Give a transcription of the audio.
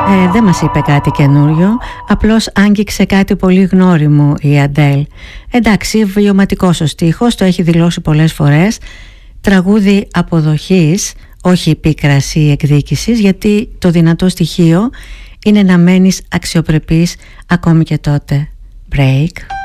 Δεν μας είπε κάτι καινούριο, απλώς άγγιξε κάτι πολύ γνώριμο η Αντέλ. Εντάξει, βιωματικός ο στίχος, το έχει δηλώσει πολλές φορές. Τραγούδι αποδοχής, όχι επίκραση ή εκδίκησης, γιατί το δυνατό στοιχείο είναι να μένεις αξιοπρεπής ακόμη και τότε. Break.